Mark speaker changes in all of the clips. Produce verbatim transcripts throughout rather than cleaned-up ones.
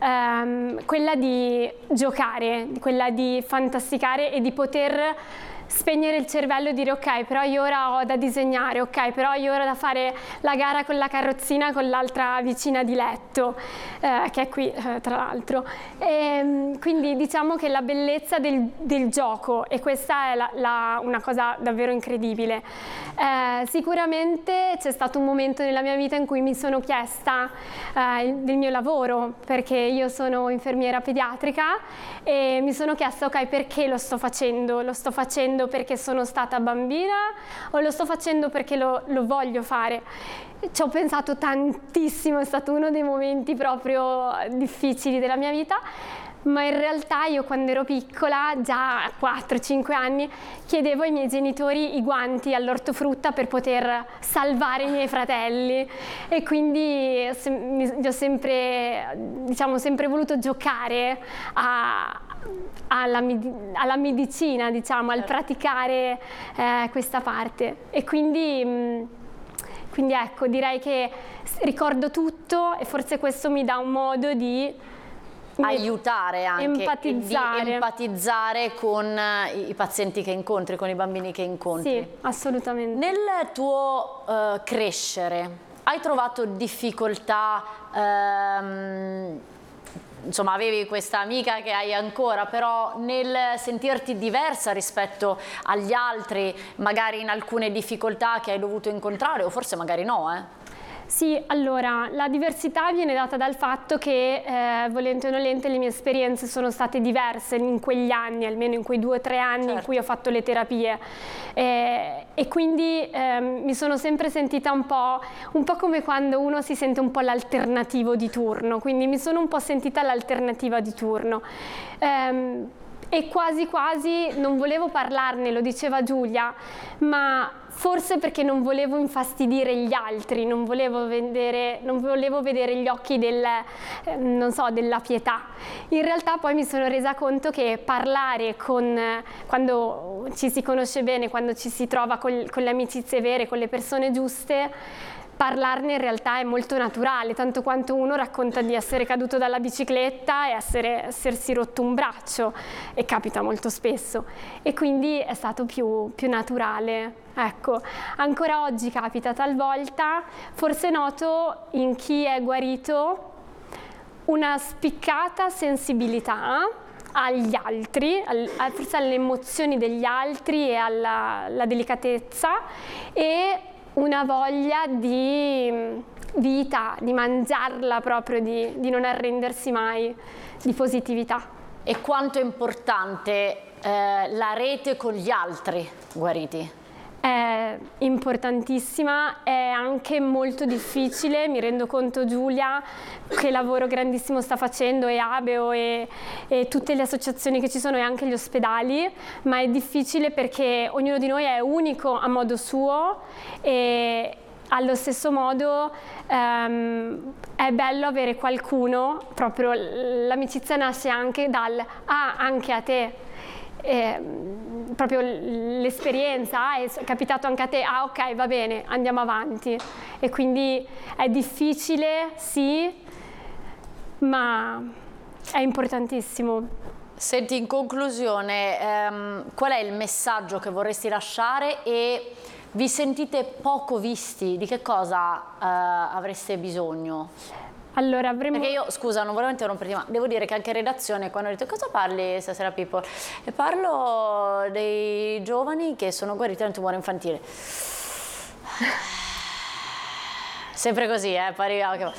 Speaker 1: ehm, quella di giocare, quella di fantasticare e di poter spegnere il cervello e dire ok, però io ora ho da disegnare, ok, però io ora ho da fare la gara con la carrozzina con l'altra vicina di letto, eh, che è qui eh, tra l'altro. Quindi diciamo che la bellezza del, del gioco, e questa è la, la, una cosa davvero incredibile. Eh, sicuramente c'è stato un momento nella mia vita in cui mi sono chiesta eh, del mio lavoro, perché io sono infermiera pediatrica, e mi sono chiesta ok, perché lo sto facendo? Lo sto facendo perché sono stata bambina o lo sto facendo perché lo, lo voglio fare? Ci ho pensato tantissimo, è stato uno dei momenti proprio difficili della mia vita, ma in realtà io quando ero piccola, già a quattro cinque anni, chiedevo ai miei genitori i guanti all'ortofrutta per poter salvare i miei fratelli, e quindi ho sempre, diciamo, sempre voluto giocare a, alla, alla medicina, diciamo, al praticare eh, questa parte. E quindi, quindi ecco, direi che ricordo tutto, e forse questo mi dà un modo di
Speaker 2: aiutare anche,
Speaker 1: empatizzare.
Speaker 2: di empatizzare con i pazienti che incontri, con i bambini che incontri.
Speaker 1: Sì, assolutamente.
Speaker 2: Nel tuo uh, crescere hai trovato difficoltà, um, insomma avevi questa amica che hai ancora, però nel sentirti diversa rispetto agli altri, magari in alcune difficoltà che hai dovuto incontrare, o forse magari no, eh?
Speaker 1: Sì, allora, la diversità viene data dal fatto che, eh, volente o nolente, le mie esperienze sono state diverse in quegli anni, almeno in quei due o tre anni certo. in cui ho fatto le terapie. Eh, e quindi eh, mi sono sempre sentita un po', un po' come quando uno si sente un po' l'alternativo di turno, quindi mi sono un po' sentita l'alternativa di turno. Eh, e quasi quasi non volevo parlarne, lo diceva Giulia, ma forse perché non volevo infastidire gli altri, non volevo vedere, non volevo vedere gli occhi del, eh, non so, della pietà. In realtà poi mi sono resa conto che parlare con, quando ci si conosce bene, quando ci si trova con, con le amicizie vere, con le persone giuste, parlarne in realtà è molto naturale, tanto quanto uno racconta di essere caduto dalla bicicletta e essere, essersi rotto un braccio, e capita molto spesso, e quindi è stato più, più naturale. Ecco, ancora oggi capita talvolta, forse noto in chi è guarito una spiccata sensibilità agli altri, al, forse alle emozioni degli altri e alla, alla delicatezza, e una voglia di vita, di mangiarla proprio, di, di non arrendersi mai, di positività.
Speaker 2: E quanto è importante eh, la rete con gli altri guariti?
Speaker 1: È importantissima, è anche molto difficile, mi rendo conto Giulia che lavoro grandissimo sta facendo, e Abeo e, e tutte le associazioni che ci sono, e anche gli ospedali, ma è difficile perché ognuno di noi è unico a modo suo, e allo stesso modo ehm, è bello avere qualcuno, proprio l'amicizia nasce anche dal ah, anche a te. Eh, proprio l'esperienza, è capitato anche a te, ah ok, va bene, andiamo avanti. E quindi è difficile, sì, ma è importantissimo.
Speaker 2: Senti, in conclusione, ehm, qual è il messaggio che vorresti lasciare, e vi sentite poco visti? Di che cosa eh, avreste bisogno?
Speaker 1: Allora, avremo...
Speaker 2: Perché io, scusa, non volevo interromperti, ma devo dire che anche in redazione, quando ho detto cosa parli stasera Pippo? E parlo dei giovani che sono guariti da un tumore infantile. Sempre così, eh, poi arriviamo che...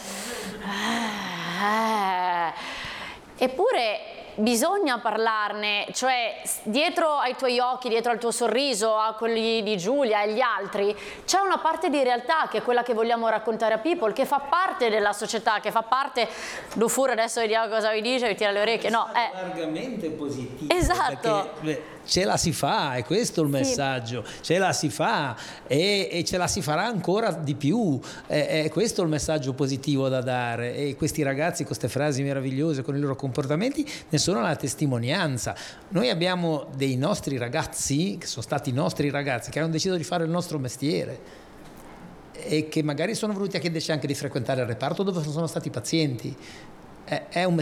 Speaker 2: Eppure bisogna parlarne, cioè dietro ai tuoi occhi, dietro al tuo sorriso, a quelli di Giulia e agli altri, c'è una parte di realtà che è quella che vogliamo raccontare a People, che fa parte della società, che fa parte... Dufour adesso vediamo cosa vi dice, vi tira le orecchie, no, è
Speaker 3: largamente positivo.
Speaker 2: Esatto.
Speaker 3: Perché ce la si fa, è questo il messaggio, sì. Ce la si fa, e, e ce la si farà ancora di più, è, è questo il messaggio positivo da dare, e questi ragazzi con queste frasi meravigliose, con i loro comportamenti, ne sono la testimonianza. Noi abbiamo dei nostri ragazzi, che sono stati i nostri ragazzi, che hanno deciso di fare il nostro mestiere, e che magari sono venuti a chiederci anche di frequentare il reparto dove sono stati pazienti. È, è un